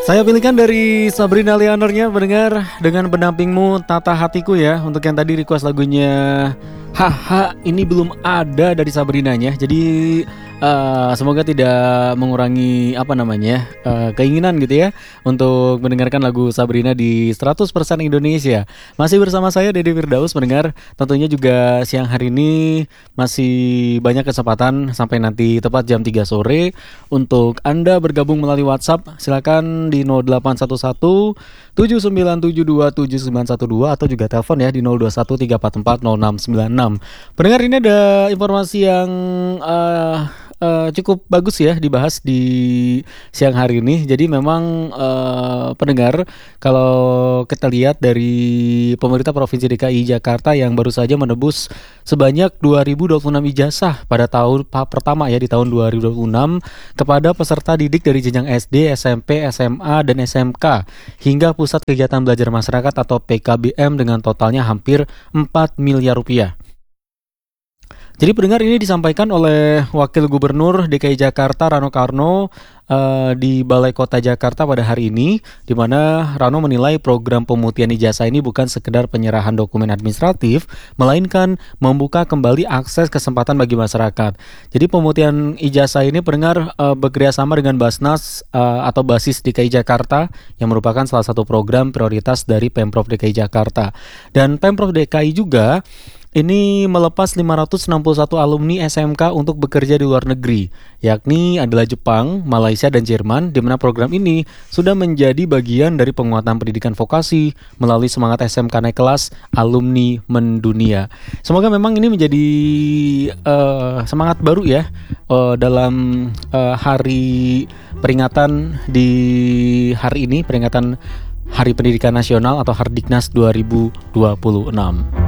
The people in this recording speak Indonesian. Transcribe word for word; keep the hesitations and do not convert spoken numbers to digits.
Saya pilihkan dari Sabrina Leanornya pendengar dengan pendampingmu Tata Hatiku ya. Untuk yang tadi request lagunya Haha ini belum ada dari Sabrinanya. Jadi uh, semoga tidak mengurangi apa namanya uh, keinginan gitu ya untuk mendengarkan lagu Sabrina di seratus persen Indonesia. Masih bersama saya Dede Firdaus pendengar. Tentunya juga siang hari ini masih banyak kesempatan sampai nanti tepat jam tiga sore untuk Anda bergabung melalui WhatsApp. Silakan di nol delapan satu satu tujuh sembilan tujuh dua tujuh sembilan satu dua atau juga telepon ya di nol dua satu tiga empat empat nol enam sembilan enam. Pendengar, ini ada informasi yang uh, uh, cukup bagus ya dibahas di siang hari ini. Jadi memang uh, pendengar, kalau kita lihat dari pemerintah Provinsi D K I Jakarta yang baru saja menebus sebanyak dua ribu dua puluh enam ijazah pada tahun pertama ya di tahun dua ribu dua puluh enam kepada peserta didik dari jenjang S D, S M P, S M A, dan S M K hingga Pusat Kegiatan Belajar Masyarakat atau P K B M dengan totalnya hampir empat miliar rupiah. Jadi pendengar, ini disampaikan oleh Wakil Gubernur D K I Jakarta Rano Karno uh, di Balai Kota Jakarta pada hari ini, di mana Rano menilai program pemutihan ijazah ini bukan sekedar penyerahan dokumen administratif, melainkan membuka kembali akses kesempatan bagi masyarakat. Jadi pemutihan ijazah ini pendengar uh, bekerjasama dengan Basnas uh, atau Basis D K I Jakarta yang merupakan salah satu program prioritas dari Pemprov D K I Jakarta. Dan Pemprov D K I juga ini melepas lima ratus enam puluh satu alumni S M K untuk bekerja di luar negeri, yakni adalah Jepang, Malaysia, dan Jerman, di mana program ini sudah menjadi bagian dari penguatan pendidikan vokasi melalui semangat S M K naik kelas, alumni mendunia. Semoga memang ini menjadi uh, semangat baru ya uh, dalam uh, hari peringatan di hari ini, peringatan Hari Pendidikan Nasional atau Hardiknas dua ribu dua puluh enam.